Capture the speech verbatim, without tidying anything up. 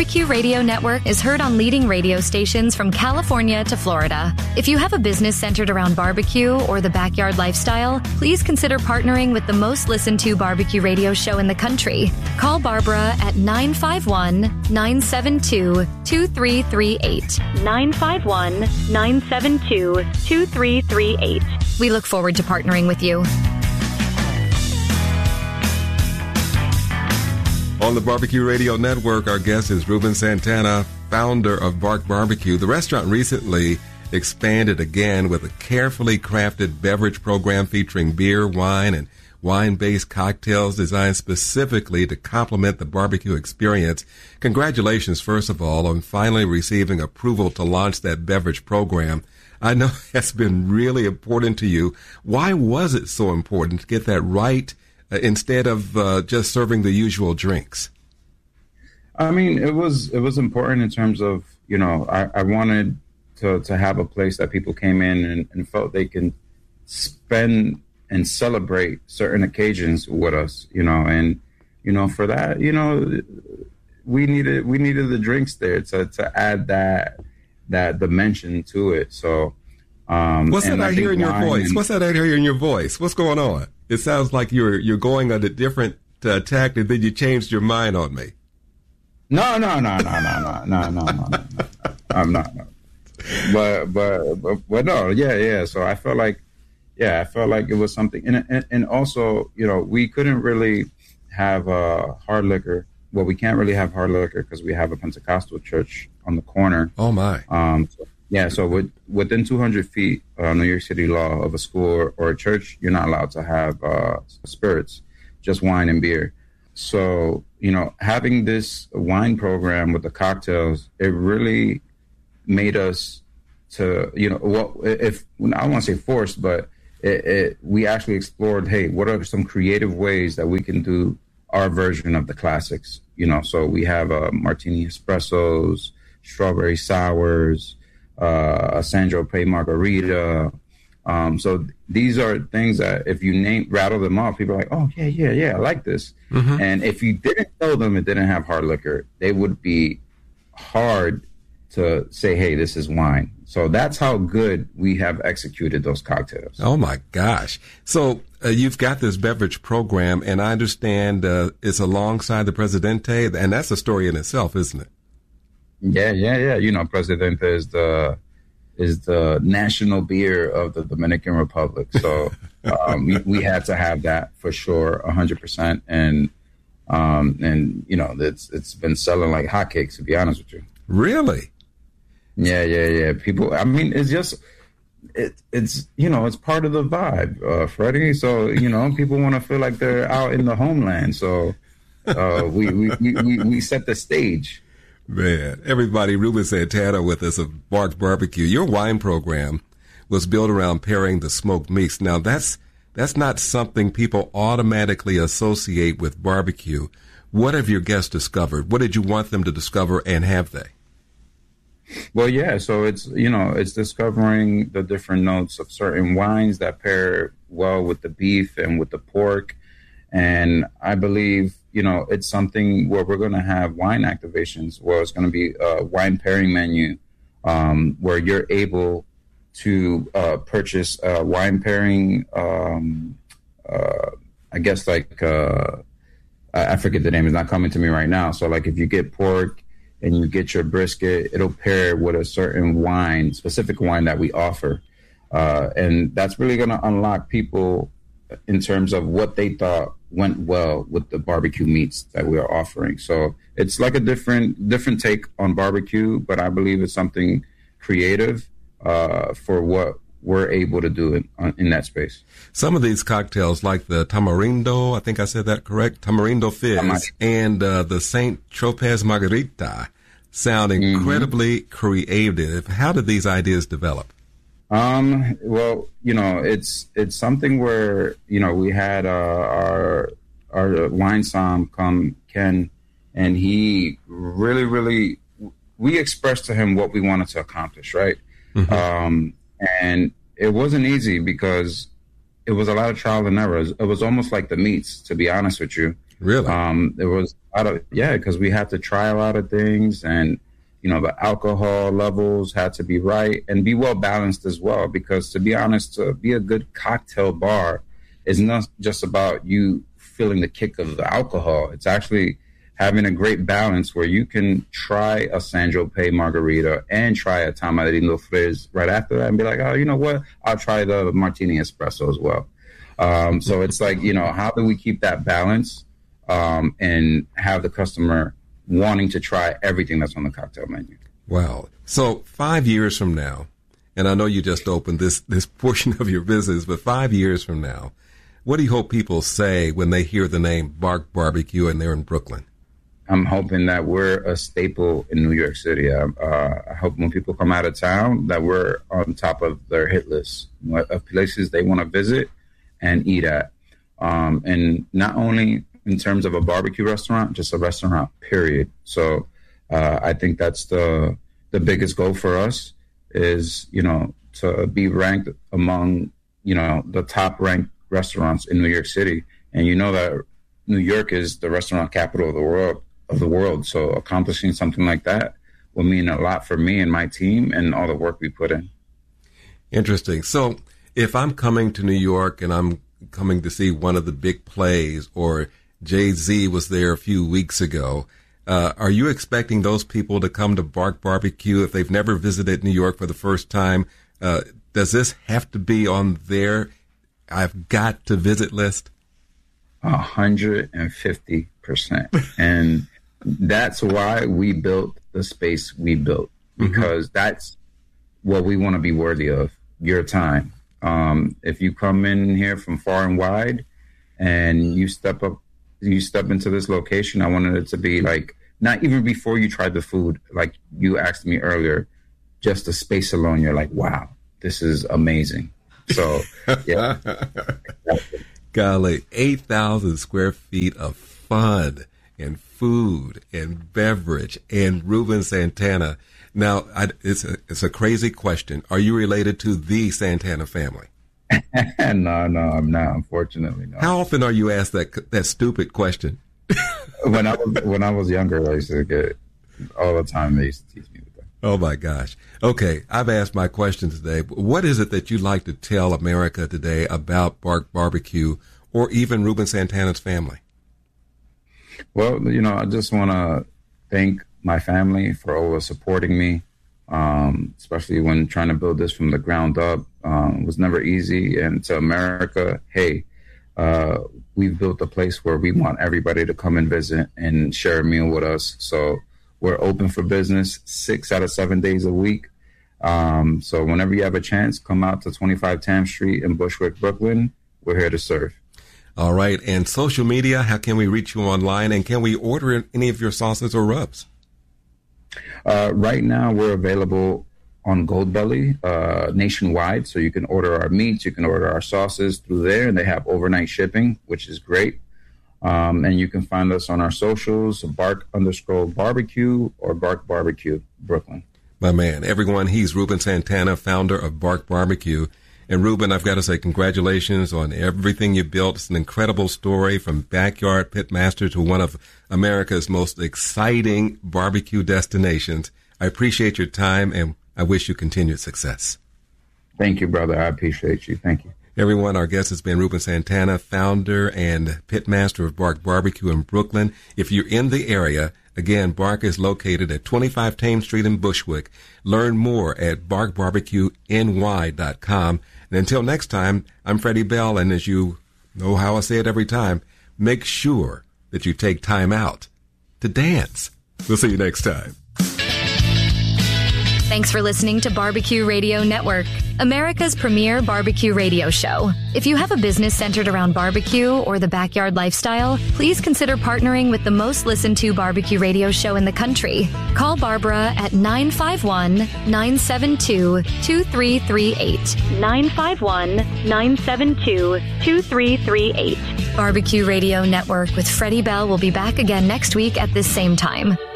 Barbecue Radio Network is heard on leading radio stations from California to Florida. If you have a business centered around barbecue or the backyard lifestyle, please consider partnering with the most listened to barbecue radio show in the country. Call Barbara at nine five one, nine seven two, two three three eight. nine five one, nine seven two, two three three eight. We look forward to partnering with you. On the Barbecue Radio Network, our guest is Ruben Santana, founder of Bark Barbecue. The restaurant recently expanded again with a carefully crafted beverage program featuring beer, wine, and wine-based cocktails designed specifically to complement the barbecue experience. Congratulations, first of all, on finally receiving approval to launch that beverage program. I know that's been really important to you. Why was it so important to get that right uh, instead of uh, just serving the usual drinks? I mean, it was it was important in terms of, you know, I, I wanted to, to have a place that people came in and, and felt they can spend and celebrate certain occasions with us, you know, and, you know, for that, you know, we needed we needed the drinks there to, to add that that dimension to it. So, um, what's that I, I hear in your voice? And, what's that I hear in your voice? What's going on? It sounds like you're you're going on a different uh, tack, and then you changed your mind on me. No, no, no, no, no, no, no, no, no, no. I'm not. No. But, but, but, but no, yeah, yeah. So I felt like, yeah, I felt like it was something, and and, and also, you know, we couldn't really have uh, hard liquor. Well, we can't really have hard liquor because we have a Pentecostal church on the corner. Oh my. Um. So, yeah. So with, within two hundred feet, uh, New York City law of a school or, or a church, you're not allowed to have uh, spirits, just wine and beer. So, you know, having this wine program with the cocktails, it really made us to, you know, well, if I don't want to say forced, but it, it, we actually explored, hey, what are some creative ways that we can do our version of the classics? You know, so we have uh, martini espressos, strawberry sours, uh, a Sandro Pay margarita. Um, so these are things that if you name, rattle them off, people are like, oh, yeah, yeah, yeah, I like this. Mm-hmm. And if you didn't tell them it didn't have hard liquor, they would be hard to say, hey, this is wine. So that's how good we have executed those cocktails. Oh, my gosh. So uh, you've got this beverage program, and I understand uh, it's alongside the Presidente, and that's a story in itself, isn't it? Yeah, yeah, yeah. You know, Presidente is the is the national beer of the Dominican Republic. So um, we, we had to have that for sure, one hundred percent. And, um, and you know, it's it's been selling like hotcakes, to be honest with you. Really? Yeah, yeah, yeah. People, I mean, it's just, it, it's, you know, it's part of the vibe, uh, Freddie. So, you know, people want to feel like they're out in the homeland. So uh, we, we, we, we, we set the stage. Man, everybody, Ruben Santana with us of Bark Barbecue. Your wine program was built around pairing the smoked meats. Now, that's that's not something people automatically associate with barbecue. What have your guests discovered? What did you want them to discover, and have they? Well, yeah, so it's, you know, it's discovering the different notes of certain wines that pair well with the beef and with the pork. And I believe, you know, it's something where we're going to have wine activations, where it's going to be a wine pairing menu, um, where you're able to uh, purchase a wine pairing, um, uh, I guess, like, uh, I forget the name, it's not coming to me right now. So, like, if you get pork and you get your brisket, it'll pair with a certain wine, specific wine that we offer. Uh, and that's really going to unlock people in terms of what they thought went well with the barbecue meats that we are offering. So it's like a different different take on barbecue, but I believe it's something creative uh, for what we're able to do in, in that space. Some of these cocktails, like the Tamarindo, I think I said that correct, Tamarindo Fizz, and uh, the Saint Tropez Margarita, sound incredibly mm-hmm. creative. How did these ideas develop? Um, well, you know, it's it's something where, you know, we had uh, our our wine som come, Ken, and he really, really, we expressed to him what we wanted to accomplish, right? Mm-hmm. Um, and it wasn't easy because it was a lot of trial and errors. It was almost like the meats, to be honest with you. Really? Um, there was a lot of, yeah, because we had to try a lot of things, and, you know, the alcohol levels had to be right and be well balanced as well. Because to be honest, to be a good cocktail bar is not just about you feeling the kick of the alcohol. It's actually having a great balance where you can try a San Tropez margarita and try a Tamarindo Frizz right after that and be like, oh, you know what? I'll try the Martini Espresso as well. Um, so it's like, you know, how do we keep that balance um, and have the customer wanting to try everything that's on the cocktail menu? Wow. So five years from now, and I know you just opened this, this portion of your business, but five years from now, what do you hope people say when they hear the name Bark Barbecue and they're in Brooklyn? I'm hoping that we're a staple in New York City. Uh, I hope when people come out of town that we're on top of their hit list of places they want to visit and eat at. Um, and not only in terms of a barbecue restaurant, just a restaurant, period. So uh, I think that's the the biggest goal for us is, you know, to be ranked among, you know, the top ranked restaurants in New York City. And you know that New York is the restaurant capital of the world. of the world. So accomplishing something like that will mean a lot for me and my team and all the work we put in. Interesting. So if I'm coming to New York and I'm coming to see one of the big plays, or Jay-Z was there a few weeks ago, uh, are you expecting those people to come to Bark Barbecue if they've never visited New York for the first time? Uh, does this have to be on their I've got to visit list? A hundred and fifty percent. And that's why we built the space we built, because mm-hmm. that's what we want to be worthy of, your time. Um, if you come in here from far and wide and you step up, you step into this location, I wanted it to be like, not even before you tried the food, like you asked me earlier, just the space alone, you're like, wow, this is amazing. So, yeah. Golly, eight thousand square feet of fun and food and beverage and Ruben Santana. Now, I, it's a, it's a crazy question. Are you related to the Santana family? no, no, I'm not, unfortunately. No. How often are you asked that that stupid question? when I was when I was younger, I used to get all the time. They used to teach me with that. Oh my gosh. Okay, I've asked my question today. What is it that you'd like to tell America today about Bark Barbecue or even Ruben Santana's family? Well, you know, I just want to thank my family for always supporting me, um, especially when trying to build this from the ground up. Um, it was never easy. And to America, hey, uh, we've built a place where we want everybody to come and visit and share a meal with us. So we're open for business six out of seven days a week. Um, so whenever you have a chance, come out to twenty-five Tam Street in Bushwick, Brooklyn. We're here to serve. All right. And social media, how can we reach you online? And can we order any of your sauces or rubs? Uh, right now, we're available on Goldbelly uh, nationwide. So you can order our meats, you can order our sauces through there, and they have overnight shipping, which is great. Um, and you can find us on our socials, Bark underscore barbecue or Bark Barbecue Brooklyn. My man, everyone, he's Ruben Santana, founder of Bark Barbecue. And Ruben, I've got to say congratulations on everything you built. It's an incredible story, from backyard pitmaster to one of America's most exciting barbecue destinations. I appreciate your time, and I wish you continued success. Thank you, brother. I appreciate you. Thank you. Everyone, our guest has been Ruben Santana, founder and pitmaster of Bark Barbecue in Brooklyn. If you're in the area, again, Bark is located at twenty-five Thames Street in Bushwick. Learn more at bark barbecue n y dot com. And until next time, I'm Freddie Bell, and as you know how I say it every time, make sure that you take time out to dance. We'll see you next time. Thanks for listening to Barbecue Radio Network, America's premier barbecue radio show. If you have a business centered around barbecue or the backyard lifestyle, please consider partnering with the most listened to barbecue radio show in the country. Call Barbara at nine five one, nine seven two, two three three eight. nine five one, nine seven two, two three three eight. Barbecue Radio Network with Freddie Bell will be back again next week at this same time.